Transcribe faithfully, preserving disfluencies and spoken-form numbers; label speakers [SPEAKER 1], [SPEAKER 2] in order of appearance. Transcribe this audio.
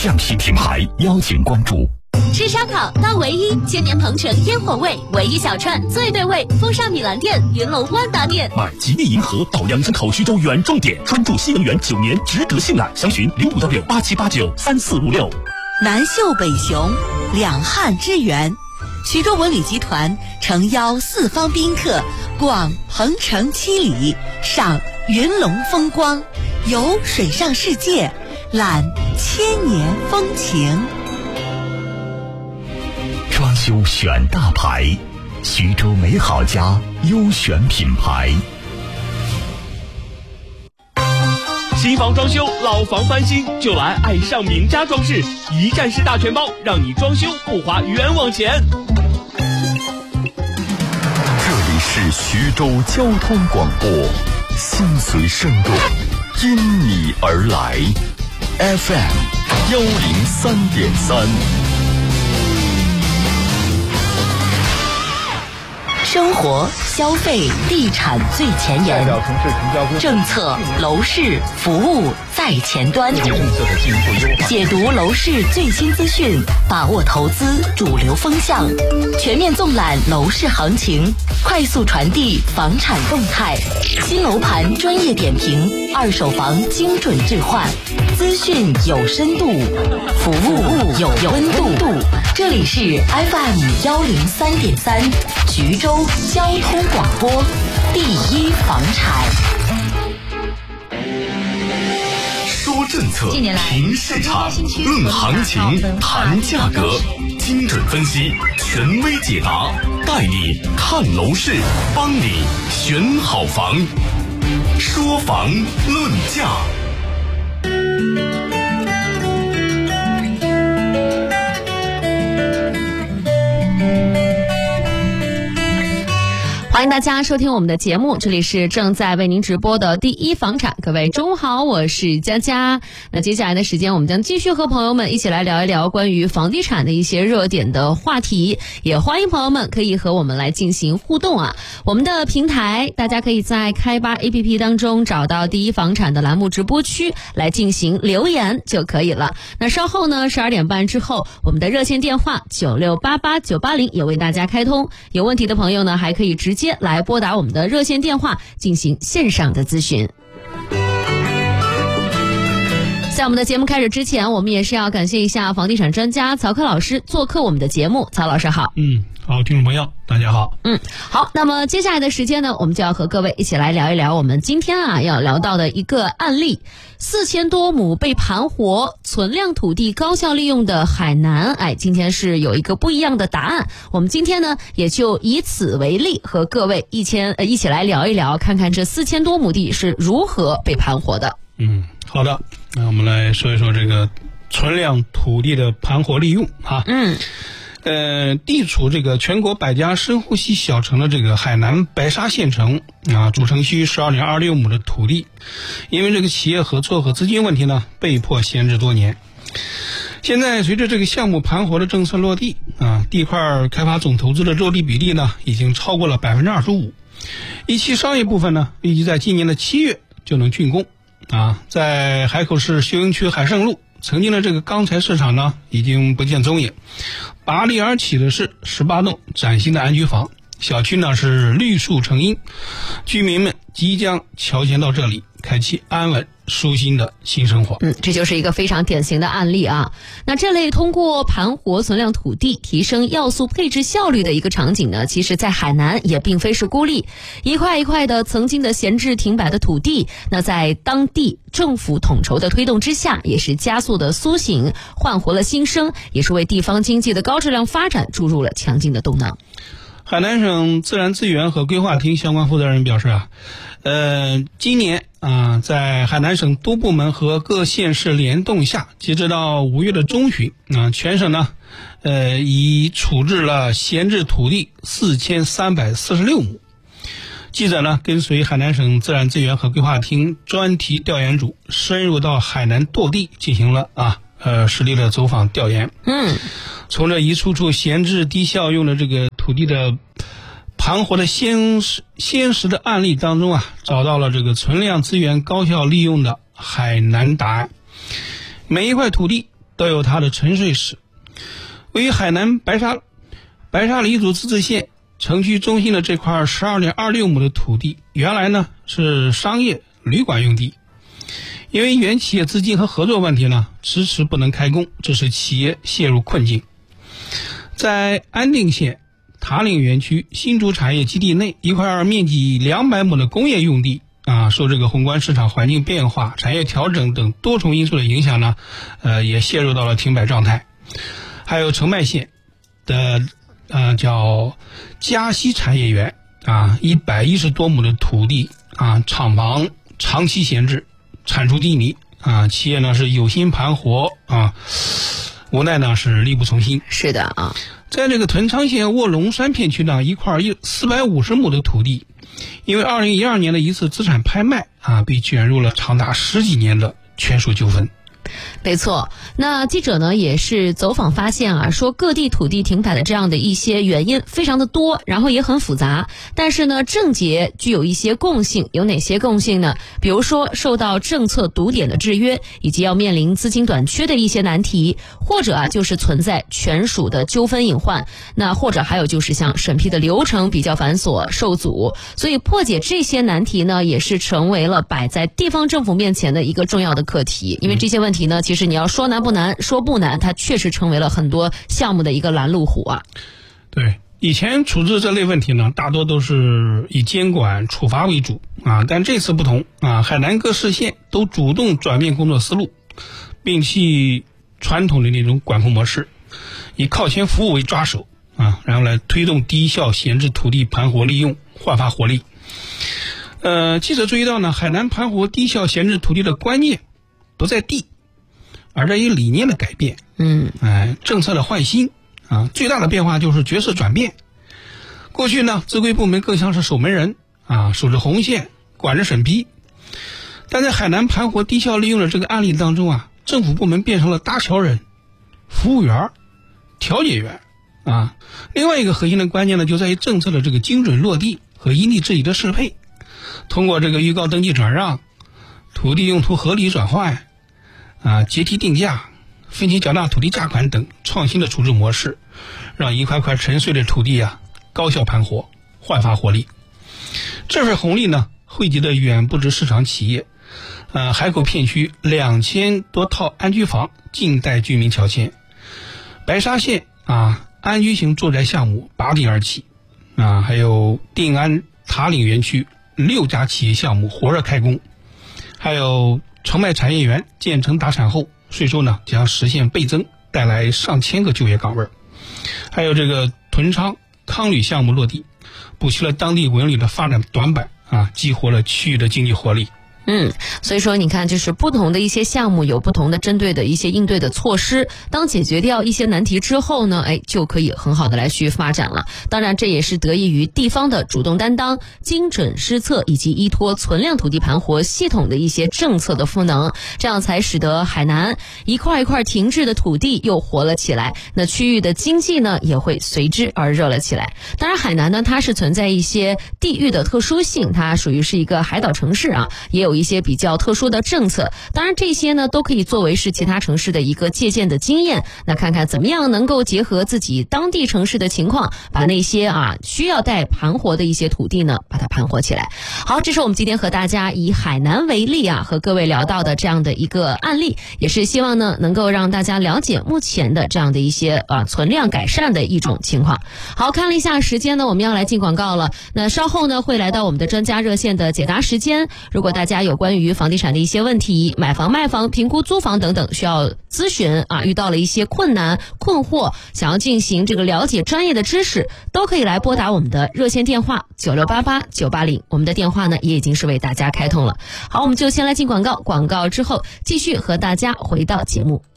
[SPEAKER 1] 匠心品牌邀请关注。
[SPEAKER 2] 吃烧烤到唯一，千年鹏城烟火味，唯一小串最对味，风尚米兰店、云龙万达店。
[SPEAKER 1] 买吉利银河到阳山口徐州远重点，专注新能源九年，值得信赖。详询零五幺六八七八九三四五六。
[SPEAKER 3] 南秀北雄，两汉之源。徐州文旅集团诚邀四方宾客逛鹏城七里，赏云龙风光，游水上世界，览千年风情。
[SPEAKER 1] 装修选大牌，徐州美好家优选品牌。
[SPEAKER 4] 新房装修，老房翻新，就来爱上名家装饰，一站式大全包，让你装修不花冤枉钱。
[SPEAKER 1] 这里是徐州交通广播，心随声动，因你而来 ，F M 幺零三点三。
[SPEAKER 3] 生活、消费、地产最前沿，政策、楼市、服务在前端，解读楼市最新资讯，把握投资主流风向，全面纵览楼市行情，快速传递房产动态，新楼盘专业点评，二手房精准置换，资讯有深度，服务有温度。这里是 F M 幺零三点三，徐州交通广播，第一房产。
[SPEAKER 1] 说政策，评市场，论行情，谈价格，精准分析，权威解答，带你看楼市，帮你选好房。说房论价。
[SPEAKER 5] 欢迎大家收听我们的节目，这里是正在为您直播的第一房产。各位中午好，我是佳佳。那接下来的时间，我们将继续和朋友们一起来聊一聊关于房地产的一些热点的话题，也欢迎朋友们可以和我们来进行互动啊。我们的平台，大家可以在开吧 A P P 当中找到第一房产的栏目直播区来进行留言就可以了。那稍后呢，十二点半之后，我们的热线电话九六八八九八零也为大家开通，有问题的朋友呢，还可以直接来拨打我们的热线电话进行线上的咨询。在我们的节目开始之前，我们也是要感谢一下房地产专家曹科老师做客我们的节目。曹老师好。
[SPEAKER 6] 嗯，好，听众朋友大家好。
[SPEAKER 5] 嗯，好，那么接下来的时间呢，我们就要和各位一起来聊一聊我们今天啊要聊到的一个案例，四千多亩被盘活存量土地高效利用的海南，哎，今天是有一个不一样的答案。我们今天呢也就以此为例，和各位一千呃一起来聊一聊，看看这四千多亩地是如何被盘活的。
[SPEAKER 6] 嗯，好的，那我们来说一说这个存量土地的盘活利用啊。
[SPEAKER 5] 嗯。
[SPEAKER 6] 呃，地处这个全国百家深呼吸小城的这个海南白沙县城啊，主城区十二点二六亩的土地，因为这个企业合作和资金问题呢，被迫闲置多年。现在随着这个项目盘活的政策落地啊，地块开发总投资的落地比例呢，已经超过了百分之二十五。一期商业部分呢，预计在今年的七月就能竣工啊，在海口市休营区海盛路。曾经的这个钢材市场呢，已经不见踪影。拔地而起的是十八栋崭新的安居房，小区呢是绿树成荫，居民们即将乔迁到这里，开启安稳舒心的新生活。
[SPEAKER 5] 嗯，这就是一个非常典型的案例啊。那这类通过盘活存量土地提升要素配置效率的一个场景呢，其实在海南也并非是孤立。一块一块的曾经的闲置停摆的土地，那在当地政府统筹的推动之下，也是加速的苏醒，焕活了新生，也是为地方经济的高质量发展注入了强劲的动能。
[SPEAKER 6] 海南省自然资源和规划厅相关负责人表示啊，呃，今年啊，在海南省多部门和各县市联动下，截止到五月的中旬啊，全省呢，呃，已处置了闲置土地四千三百四十六亩。记者呢，跟随海南省自然资源和规划厅专题调研组深入到海南多地进行了啊。呃，实地的走访调研，
[SPEAKER 5] 嗯，
[SPEAKER 6] 从这一处处闲置低效用的这个土地的盘活的现实现实的案例当中啊，找到了这个存量资源高效利用的海南答案。每一块土地都有它的沉睡史。位于海南白沙白沙黎族自治县城区中心的这块十二点二六亩的土地，原来呢是商业旅馆用地，因为原企业资金和合作问题呢，迟迟不能开工，这使企业陷入困境。在安定县塔岭园区新竹产业基地内，一块面积两百亩的工业用地啊，受这个宏观市场环境变化、产业调整等多重因素的影响呢，呃，也陷入到了停摆状态。还有澄迈县的呃叫嘉西产业园啊，一百一十多亩的土地啊，厂房长期闲置，产出低迷啊，企业呢是有心盘活啊，无奈呢是力不从心。
[SPEAKER 5] 是的啊，
[SPEAKER 6] 在这个屯昌县卧龙山片区呢，一块一四百五十亩的土地，因为二零一二年的一次资产拍卖啊，被卷入了长达十几年的权属纠纷。
[SPEAKER 5] 没错，那记者呢也是走访发现啊，说各地土地停摆的这样的一些原因非常的多，然后也很复杂，但是呢症结具有一些共性。有哪些共性呢？比如说受到政策堵点的制约，以及要面临资金短缺的一些难题，或者啊就是存在权属的纠纷隐患，那或者还有就是像审批的流程比较繁琐受阻。所以破解这些难题呢，也是成为了摆在地方政府面前的一个重要的课题。因为这些问题呢，其实你要说难不难，说不难，它确实成为了很多项目的一个拦路虎啊。
[SPEAKER 6] 对，以前处置这类问题呢，大多都是以监管处罚为主啊，但这次不同啊，海南各市县都主动转变工作思路，摒弃传统的那种管控模式，以靠前服务为抓手啊，然后来推动低效闲置土地盘活利用，焕发活力。呃，记者注意到呢，海南盘活低效闲置土地的关键不在地，而在于理念的改变，
[SPEAKER 5] 嗯，
[SPEAKER 6] 哎，政策的换新啊，最大的变化就是角色转变。过去呢，自规部门更像是守门人啊，守着红线，管着审批。但在海南盘活低效利用的这个案例当中啊，政府部门变成了搭桥人、服务员、调解员啊。另外一个核心的关键呢，就在于政策的这个精准落地和因地制宜的适配。通过这个预告登记转让、土地用途合理转换啊、阶梯定价、分期缴纳土地价款等创新的处置模式，让一块块沉睡的土地啊高效盘活，焕发活力。这份红利呢，惠及的远不止市场企业，呃，海口片区两千多套安居房静待居民乔迁。白沙县啊，安居型住宅项目拔地而起啊，还有定安塔岭园区六家企业项目火热开工，还有澄迈产业园建成达产后，税收呢将实现倍增，带来上千个就业岗位。还有这个屯昌康旅项目落地，补齐了当地文旅的发展短板啊，激活了区域的经济活力。
[SPEAKER 5] 嗯，所以说你看，就是不同的一些项目有不同的针对的一些应对的措施，当解决掉一些难题之后呢，哎，就可以很好的来去发展了。当然这也是得益于地方的主动担当、精准施策以及依托存量土地盘活系统的一些政策的赋能，这样才使得海南一块一块停滞的土地又活了起来，那区域的经济呢也会随之而热了起来。当然海南呢，它是存在一些地域的特殊性，它属于是一个海岛城市啊，也有一些比较特殊的政策，当然这些呢都可以作为是其他城市的一个借鉴的经验，那看看怎么样能够结合自己当地城市的情况，把那些啊需要待盘活的一些土地呢把它盘活起来。好，这是我们今天和大家以海南为例啊，和各位聊到的这样的一个案例，也是希望呢能够让大家了解目前的这样的一些啊存量改善的一种情况。好，看了一下时间呢，我们要来进广告了，那稍后呢会来到我们的专家热线的解答时间。如果大家有关于房地产的一些问题，买房卖房、评估租房等等需要咨询啊，遇到了一些困难困惑，想要进行这个了解专业的知识，都可以来拨打我们的热线电话九六八八九八零，我们的电话呢也已经是为大家开通了。好，我们就先来进广告，广告之后继续和大家回到节目。